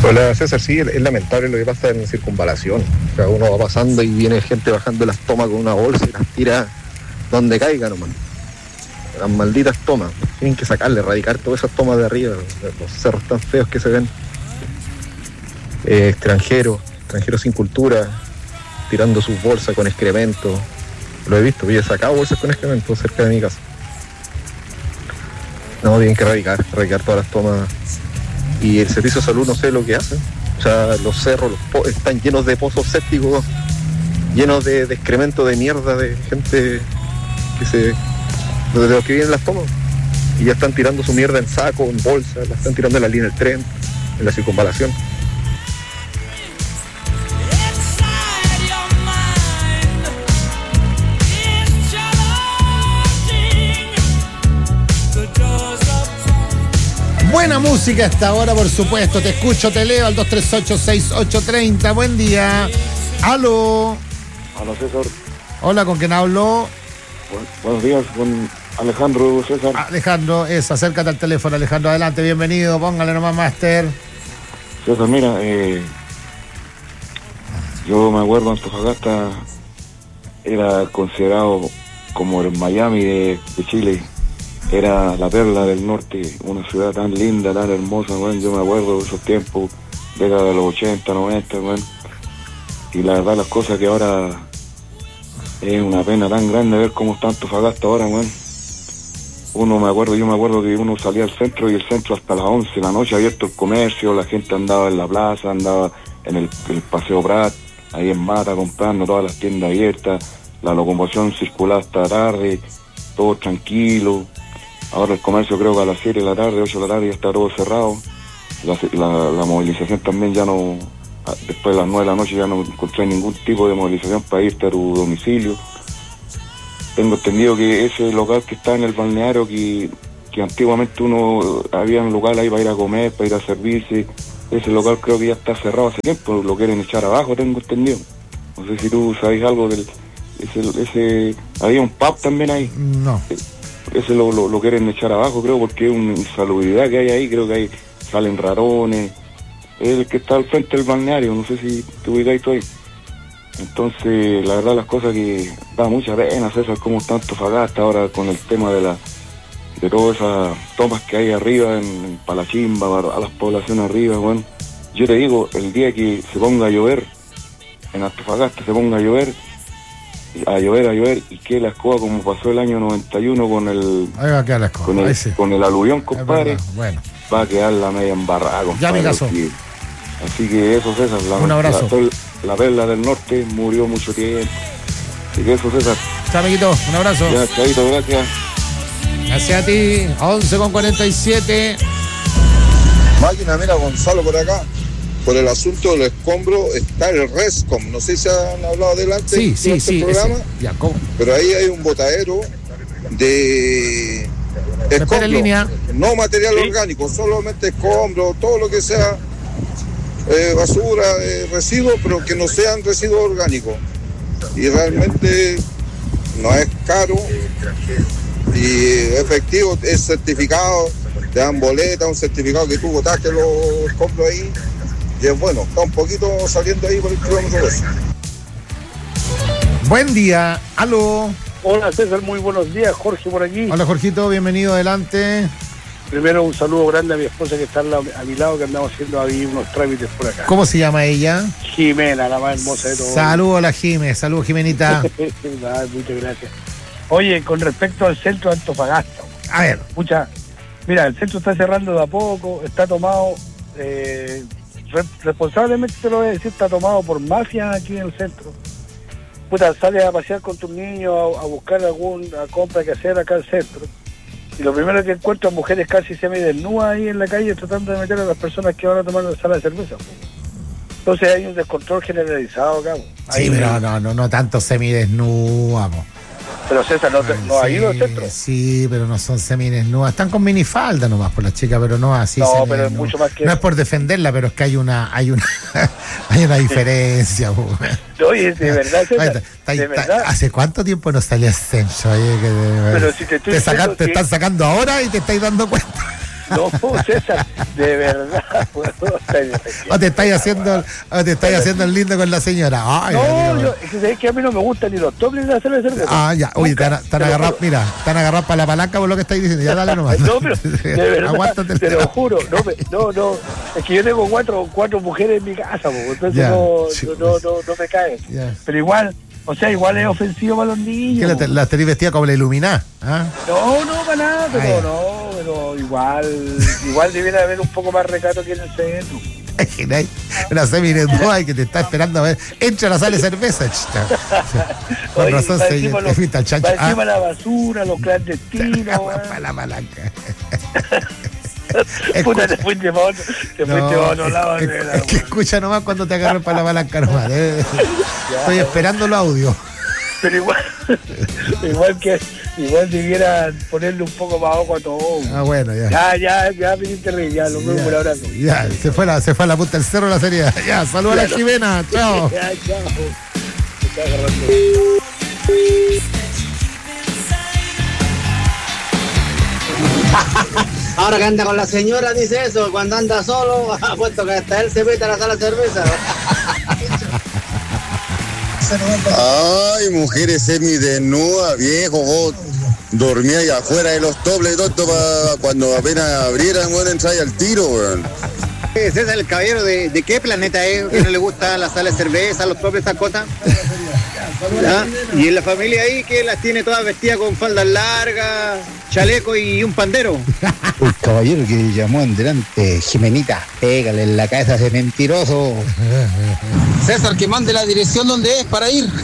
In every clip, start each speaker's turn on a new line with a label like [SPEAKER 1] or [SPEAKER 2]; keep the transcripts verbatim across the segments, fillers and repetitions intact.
[SPEAKER 1] Hola César, sí, es lamentable lo que pasa en Circunvalación. O sea, uno va pasando y viene gente bajando las tomas con una bolsa y las tira donde caiga nomás. Las malditas tomas. Tienen que sacarle, erradicar todas esas tomas de arriba, los cerros tan feos que se ven. Eh, extranjeros, extranjeros sin cultura, tirando sus bolsas con excremento. Lo he visto, yo he sacado bolsas con excremento cerca de mi casa. No, tienen que erradicar, erradicar todas las tomas. Y el servicio de salud no sé lo que hace. O sea, los cerros los po- están llenos de pozos sépticos, llenos de, de excremento de mierda de gente que se... de los que vienen las tomas. Y ya están tirando su mierda en saco, en bolsa, la están tirando en la línea del tren, en la Circunvalación.
[SPEAKER 2] Buena música hasta ahora, por supuesto. Te escucho, te leo al dos tres ocho, seis ocho tres cero. Buen día. Aló.
[SPEAKER 3] Aló, César.
[SPEAKER 2] Hola, ¿con quién hablo?
[SPEAKER 3] Buen, buenos días, con Alejandro, César.
[SPEAKER 2] Alejandro, es, acércate al teléfono, Alejandro. Adelante, bienvenido. Póngale nomás, máster.
[SPEAKER 3] César, mira, eh, yo me acuerdo, Antofagasta era considerado como el Miami de, de Chile. Era la perla del norte, una ciudad tan linda, tan hermosa, bueno, yo me acuerdo de esos tiempos, década de los ochenta, noventa, bueno, y la verdad las cosas que ahora es una pena tan grande ver cómo está Antofagasta ahora, bueno. Uno me acuerdo, yo me acuerdo que uno salía al centro y el centro hasta las once de la noche, abierto el comercio, la gente andaba en la plaza, andaba en el, el Paseo Prat, ahí en Mata comprando, todas las tiendas abiertas, la locomoción circulaba hasta tarde, todo tranquilo. Ahora el comercio creo que a las siete de la tarde, ocho de la tarde ya está todo cerrado. La, la, la movilización también ya no, después de las nueve de la noche ya no encontré ningún tipo de movilización para irte a tu domicilio. Tengo entendido que ese local que está en el balneario, que, que antiguamente uno había un local ahí para ir a comer, para ir a servirse, ese local creo que ya está cerrado hace tiempo, lo quieren echar abajo, tengo entendido. No sé si tú sabes algo del... Ese, ese había un pub también ahí.
[SPEAKER 2] No.
[SPEAKER 3] Ese lo, lo, lo quieren echar abajo, creo, porque es una insalubridad que hay ahí, creo que ahí salen ratones. Es el que está al frente del balneario, no sé si te ubicáis tú ahí. Entonces, la verdad, las cosas que da mucha pena, César, cómo está Antofagasta ahora con el tema de la de todas esas tomas que hay arriba, en, en Palachimba, a las poblaciones arriba, bueno. Yo te digo, el día que se ponga a llover, en Antofagasta se ponga a llover, a llover, a llover, y que la escoba como pasó el año noventa y uno con el
[SPEAKER 2] ahí va a quedar la escoba,
[SPEAKER 3] con el,
[SPEAKER 2] sí.
[SPEAKER 3] con el aluvión, compadre,
[SPEAKER 2] bueno.
[SPEAKER 3] va a quedar la media embarrada, compadre.
[SPEAKER 2] Ya me casó.
[SPEAKER 3] Así, así que eso, César, la,
[SPEAKER 2] un abrazo.
[SPEAKER 3] La, la perla del norte murió mucho tiempo. Así que eso, César.
[SPEAKER 2] Chao, amiguito, un abrazo.
[SPEAKER 3] Ya, chaito, gracias.
[SPEAKER 2] Gracias a ti, once con cuarenta y siete.
[SPEAKER 4] Máquina, mira, Gonzalo por acá. Por el asunto del escombro está el Rescom. No sé si han hablado delante
[SPEAKER 2] sí, sí,
[SPEAKER 4] de este
[SPEAKER 2] sí,
[SPEAKER 4] programa.
[SPEAKER 2] Ya, ¿cómo?
[SPEAKER 4] Pero ahí hay un botadero de escombro,
[SPEAKER 2] línea.
[SPEAKER 4] no material ¿Sí? orgánico, solamente escombro, todo lo que sea eh, basura, eh, residuos, pero que no sean residuos orgánicos. Y realmente no es caro y efectivo, es certificado, te dan boleta, un certificado que tú botaste los escombros ahí. Y es bueno, está un poquito saliendo ahí por el kilómetro dos.
[SPEAKER 2] Buen día, aló.
[SPEAKER 5] Hola César, muy buenos días, Jorge por aquí.
[SPEAKER 2] Hola Jorgito, bienvenido, adelante.
[SPEAKER 5] Primero un saludo grande a mi esposa que está a mi lado, que andamos haciendo ahí unos trámites por acá.
[SPEAKER 2] ¿Cómo se llama ella?
[SPEAKER 5] Jimena, la más hermosa de todos.
[SPEAKER 2] Saludos a la Jime, saludos Jimenita.
[SPEAKER 5] Muchas gracias. Oye, con respecto al centro de Antofagasta.
[SPEAKER 2] A ver.
[SPEAKER 5] Mucha, mira, el centro está cerrando de a poco, está tomado... Eh, responsablemente te lo voy a decir, está tomado por mafias aquí en el centro. Puta, sales a pasear con tus niños a, a buscar alguna compra que hacer acá al centro, y lo primero que encuentras mujeres casi semidesnudas ahí en la calle tratando de meter a las personas que van a tomar la sala de cerveza. Entonces hay un descontrol generalizado acá.
[SPEAKER 2] Sí, pero no, no, no tanto semidesnudas.
[SPEAKER 5] Pero César, ¿no, te, no
[SPEAKER 2] sí,
[SPEAKER 5] ha ido al centro?
[SPEAKER 2] Sí, pero no son semidesnudas. Están con minifalda nomás por las chicas, pero no así.
[SPEAKER 5] No, pero es mucho más que...
[SPEAKER 2] No es por defenderla, pero es que hay una hay una, hay una diferencia.
[SPEAKER 5] Oye, de verdad, César,
[SPEAKER 2] Ay,
[SPEAKER 5] de verdad.
[SPEAKER 2] ¿Hace cuánto tiempo no salía al centro? Oye, que,
[SPEAKER 5] pero si te estoy
[SPEAKER 2] te, saca,
[SPEAKER 5] diciendo,
[SPEAKER 2] te
[SPEAKER 5] sí.
[SPEAKER 2] están sacando ahora y te estáis dando cuenta.
[SPEAKER 5] No, César, de verdad.
[SPEAKER 2] O te estáis haciendo, o te estáis haciendo el lindo con la señora. Ay,
[SPEAKER 5] no, yo, es que, es que a mí no me gustan ni los toples ni la cerveza.
[SPEAKER 2] Ah, ya. Oye, te han agarrado, mira, te han agarrado para la palanca por lo que estáis diciendo. Ya dale nomás.
[SPEAKER 5] No, pero de verdad, aguántate, te lo juro. No, me, no, no. Es que yo tengo cuatro, cuatro mujeres en mi casa, entonces yeah, no, sí, no, no, no me cae. Yeah. Pero igual, o sea, igual es ofensivo para los niños.
[SPEAKER 2] ¿Qué la, la tenés vestida como la Iluminá? ¿Ah?
[SPEAKER 5] No, no, para nada, pero Ay. no, pero igual, igual debiera haber un poco más recato que en el centro.
[SPEAKER 2] Una semi-desnuda que te está esperando a ver. Entra a la sala de cerveza, chita. Con
[SPEAKER 5] Oye,
[SPEAKER 2] razón se
[SPEAKER 5] evita el chancho. Va encima ah. la basura, los clandestinos.
[SPEAKER 2] Para la palanca.
[SPEAKER 5] Puta, te fuiste para otro, te no, fuiste para otro lado.
[SPEAKER 2] Es, es, es que escucha nomás cuando te agarren para la palanca nomás. Eh. Estoy esperando el audio.
[SPEAKER 5] Pero igual, igual que igual debieran ponerle un poco más ojo a todo.
[SPEAKER 2] Ah, bueno, ya.
[SPEAKER 5] Ya, ya, ya, viniste rey, ya, lo vemos por abrazo.
[SPEAKER 2] Ya, se fue, la, se fue a la punta del cerro la serie. Ya, saludos a la Jimena, chao.
[SPEAKER 5] Ya, chao. Me está agarrando.
[SPEAKER 6] Ahora que anda con la señora dice eso, cuando anda solo, puesto que hasta él se mete a la sala de cerveza.
[SPEAKER 7] Ay, mujeres semidesnudas, viejo, vos dormía allá afuera de los toples y todo esto para cuando apenas abrieran, bueno, entrar al tiro, weón.
[SPEAKER 6] César, el caballero, ¿de, de qué planeta es? ¿Que no le gusta la sala de cerveza, los toples, estas cosas? ¿Ah? Y en la familia ahí que las tiene todas vestidas con faldas largas, chaleco y un pandero.
[SPEAKER 8] El caballero que llamó en delante, Jimenita, pégale en la cabeza a ese mentiroso.
[SPEAKER 6] César, que mande la dirección donde es para ir.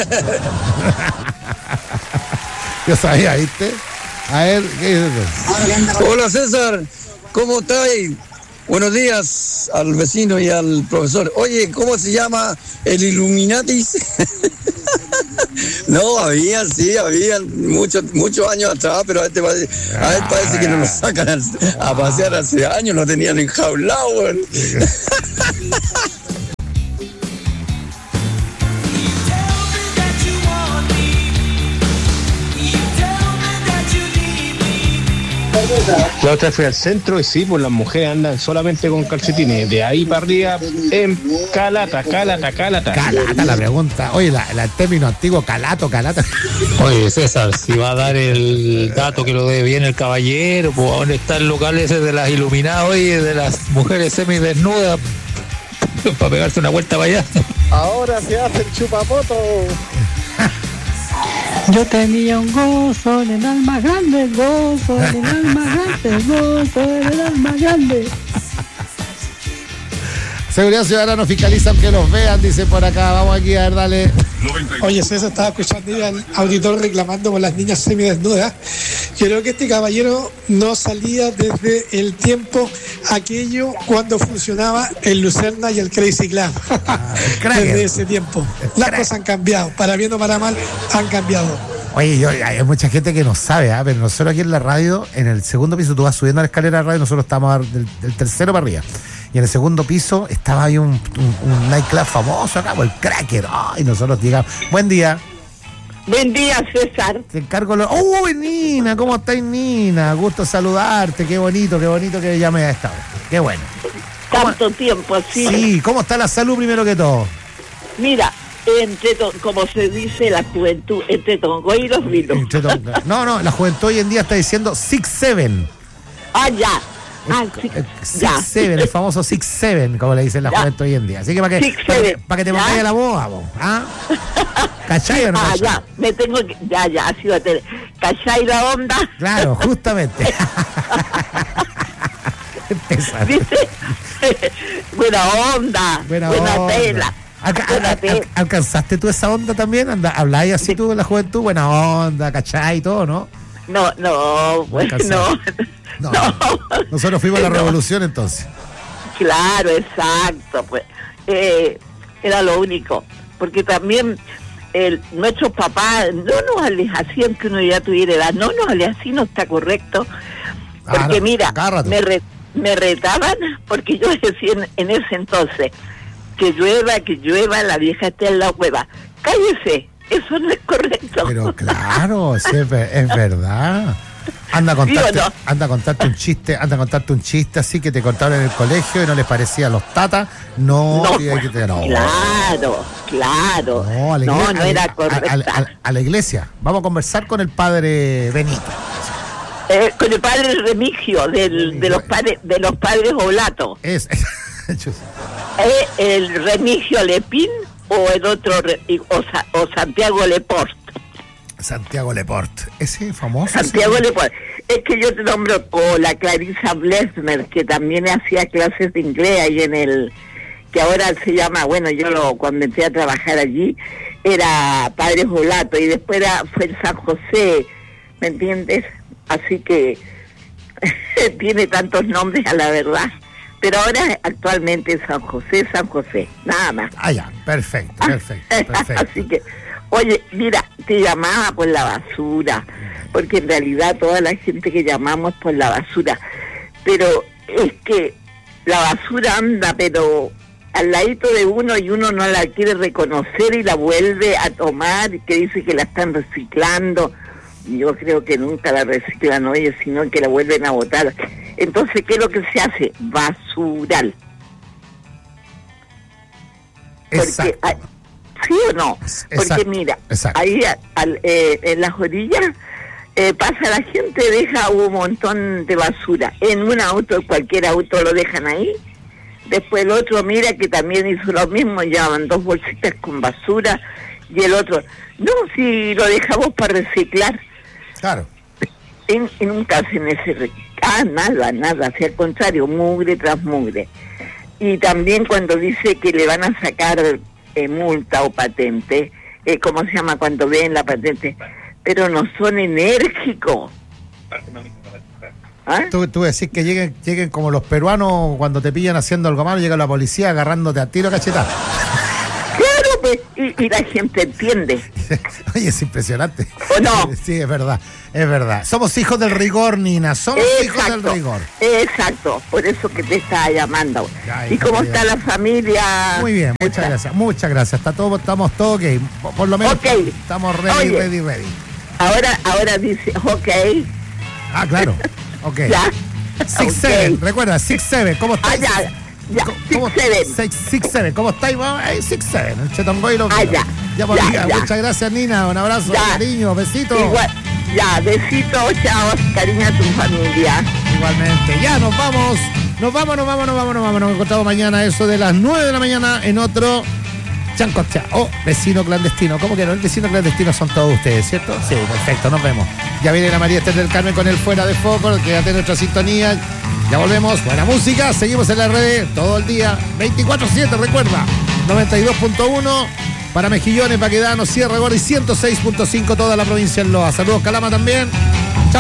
[SPEAKER 2] Yo sabía, ¿viste? A ver, ¿qué dices?
[SPEAKER 9] Hola César, ¿cómo estás? Buenos días al vecino y al profesor. Oye, ¿cómo se llama el Illuminatis? No, había, sí, había muchos muchos años atrás, pero a este parece, a él parece que nos lo sacan a, a pasear hace años, lo tenían enjaulado, güey.
[SPEAKER 10] La otra fui al centro y sí, pues las mujeres andan solamente con calcetines. De ahí para arriba, en calata, calata, calata.
[SPEAKER 2] Calata la pregunta. Oye, la, la, el término antiguo, calato, calata.
[SPEAKER 11] Oye, César, si va a dar el dato que lo dé bien el caballero, pues ¿dónde está el local ese de las iluminadas, oye, de las mujeres semidesnudas? Para pegarse una vuelta para allá.
[SPEAKER 6] Ahora se hace el chupapoto.
[SPEAKER 12] Yo tenía un gozo en el alma grande, gozo en el alma grande, gozo en el alma grande.
[SPEAKER 2] Seguridad Ciudadana fiscalizan que los vean, dice por acá. Vamos aquí a ver, dale.
[SPEAKER 13] Oye, César, estaba escuchando al auditor reclamando por las niñas semidesnudas. Creo que este caballero no salía desde el tiempo aquello cuando funcionaba el Lucerna y el Crazy Club. Ah, desde ese tiempo. Las cosas han cambiado, para bien o para mal, han cambiado.
[SPEAKER 2] Oye, yo, hay mucha gente que no sabe, ¿eh? Pero nosotros aquí en la radio, en el segundo piso, tú vas subiendo la escalera de radio, nosotros estamos del, del tercero para arriba. Y en el segundo piso estaba ahí un, un, un nightclub famoso acá, el Cracker. Ay, nosotros llegamos. Buen día.
[SPEAKER 14] Buen día, César.
[SPEAKER 2] Te encargo lo... Uy, Nina, ¿cómo estás, Nina? Gusto saludarte, qué bonito, qué bonito que llame a esta hora. Qué bueno.
[SPEAKER 14] Tanto tiempo así.
[SPEAKER 2] Sí, ¿cómo está la salud primero que todo?
[SPEAKER 14] Mira, entre to... como se dice la juventud, entre Tongo y los vinos.
[SPEAKER 2] No, no, la juventud hoy en día está diciendo six seven.
[SPEAKER 14] Ah, ya. Ah, six,
[SPEAKER 2] six seven, el famoso six seven, como le dicen la juventud hoy en día. Así que para que, para que, para que te pongáis a la boa, vos. ¿Ah? ¿Cachai o no?
[SPEAKER 14] Ah, ya, me tengo que. Ya, ya, así va a tener. ¿Cachai la onda?
[SPEAKER 2] Claro, justamente.
[SPEAKER 14] ¿Viste? Buena onda.
[SPEAKER 2] Buena,
[SPEAKER 14] buena
[SPEAKER 2] onda.
[SPEAKER 14] tela.
[SPEAKER 2] Alca, al, al, ¿Alcanzaste tú esa onda también? ¿Habláis así sí. tú de la juventud? Buena onda, ¿cachai y todo, no?
[SPEAKER 14] No, no, pues no.
[SPEAKER 2] No, no. Nosotros fuimos a la no. revolución entonces.
[SPEAKER 14] Claro, exacto, pues eh, era lo único, porque también el, nuestros papás no nos les hacían que uno ya tuviera edad, no nos les así, no está correcto, porque ah, no, mira, me, re, me retaban porque yo decía en, en ese entonces que llueva, que llueva, la vieja esté en la cueva, cállese, eso no es correcto.
[SPEAKER 2] Pero claro, sí, es, es verdad. Anda a
[SPEAKER 14] ¿Sí o
[SPEAKER 2] contarte,
[SPEAKER 14] no?
[SPEAKER 2] anda a contarte un chiste, anda a contarte un chiste así que te contaron en el colegio y no les parecía a los tatas. No,
[SPEAKER 14] No,
[SPEAKER 2] y hay que te- no.
[SPEAKER 14] Claro, claro.
[SPEAKER 2] No, a la
[SPEAKER 14] No,
[SPEAKER 2] iglesia,
[SPEAKER 14] no
[SPEAKER 2] a la-
[SPEAKER 14] era
[SPEAKER 2] a- a-
[SPEAKER 14] correcta.
[SPEAKER 2] a- a la iglesia. Vamos a conversar con el padre Benito.
[SPEAKER 14] Eh, con el padre Remigio, del, de los padres de los padres Oblatos.
[SPEAKER 2] Es,
[SPEAKER 14] ¿Eh, ¿El Remigio Lepín o el otro, Re- y- o, Sa- o Santiago Leport?
[SPEAKER 2] Santiago Leport, ese famoso.
[SPEAKER 14] Santiago
[SPEAKER 2] ese-
[SPEAKER 14] Leport. Es que yo te nombro, o la Clarissa Blesmer, que también hacía clases de inglés ahí en el, que ahora se llama, bueno, yo lo, cuando entré a trabajar allí, era Padres Oblatos, y después era, fue el San José, ¿me entiendes? Así que tiene tantos nombres a la verdad. Pero ahora actualmente es San José, San José, nada más.
[SPEAKER 2] Ah, ya, perfecto, perfecto, perfecto.
[SPEAKER 14] Así que, oye, mira, te llamaba por la basura, porque en realidad toda la gente que llamamos es por la basura, pero es que la basura anda, pero al ladito de uno y uno no la quiere reconocer y la vuelve a tomar, y que dice que la están reciclando. Yo creo que nunca la reciclan, oye, sino que la vuelven a botar. Entonces, ¿qué es lo que se hace? Basural. Porque, hay- ¿sí o no? Porque
[SPEAKER 2] Exacto,
[SPEAKER 14] mira,
[SPEAKER 2] exacto.
[SPEAKER 14] ahí al- eh, en las orillas eh, pasa la gente, deja un montón de basura. En un auto, cualquier auto lo dejan ahí. Después el otro mira que también hizo lo mismo, llevan dos bolsitas con basura. Y el otro, no, si lo dejamos para reciclar.
[SPEAKER 2] Claro.
[SPEAKER 14] Y, y nunca hacen ese re- ah, nada, nada, si al contrario, mugre tras mugre. Y también cuando dice que le van a sacar eh, multa o patente, eh, ¿cómo se llama cuando ven la patente? Pero no son enérgicos. ¿Ah?
[SPEAKER 2] Tú, tú decís que lleguen, lleguen como los peruanos cuando te pillan haciendo algo malo, llega la policía agarrándote a tiro cachetada.
[SPEAKER 14] Claro, pues, y, y la gente entiende.
[SPEAKER 2] Oye, es impresionante.
[SPEAKER 14] ¿O no?
[SPEAKER 2] Sí, es verdad, es verdad. Somos hijos del rigor, Nina, somos hijos del rigor.
[SPEAKER 14] Exacto, por eso que te estaba llamando.
[SPEAKER 2] Ya,
[SPEAKER 14] ¿Y
[SPEAKER 2] hija,
[SPEAKER 14] cómo
[SPEAKER 2] ya.
[SPEAKER 14] está la familia?
[SPEAKER 2] Muy bien, muchas gracias, muchas gracias. Está todo, estamos todos ok. Por, por lo menos
[SPEAKER 14] Ok.
[SPEAKER 2] estamos ready,
[SPEAKER 14] Oye.
[SPEAKER 2] ready, ready.
[SPEAKER 14] Ahora, ahora dice, ok.
[SPEAKER 2] Ah, claro. Ok.
[SPEAKER 14] Ya.
[SPEAKER 2] Six
[SPEAKER 14] Ok.
[SPEAKER 2] Seven, recuerda, Six Seven, ¿cómo
[SPEAKER 14] Ah,
[SPEAKER 2] estáis?
[SPEAKER 14] ya, ya,
[SPEAKER 2] ¿Cómo-
[SPEAKER 14] Six Seven.
[SPEAKER 2] Six, six Seven, ¿cómo estáis? Vamos, hey, Six Seven, el Chetongoy lo
[SPEAKER 14] Ah, ya.
[SPEAKER 2] Ya, por
[SPEAKER 14] Ya,
[SPEAKER 2] día.
[SPEAKER 14] ya.
[SPEAKER 2] Muchas gracias, Nina. Un abrazo,
[SPEAKER 14] Ya.
[SPEAKER 2] cariño, besitos.
[SPEAKER 14] Igual, ya, besitos, chao, cariño a tu familia.
[SPEAKER 2] Igualmente. Ya, nos vamos. Nos vamos, nos vamos, nos vamos, nos vamos. Nos encontramos mañana a eso de las nueve de la mañana en otro Chancocha o vecino clandestino. ¿Cómo que no? El vecino clandestino son todos ustedes, ¿cierto? Sí, perfecto, nos vemos. Ya viene la María Esther del Carmen con el Fuera de Foco, quédate en nuestra sintonía. Ya volvemos, buena música, seguimos en la red todo el día, veinticuatro siete, recuerda, noventa y dos punto uno para Mejillones, Baquedano, Sierra Gorda y ciento seis punto cinco toda la provincia en Loa. Saludos, Calama también.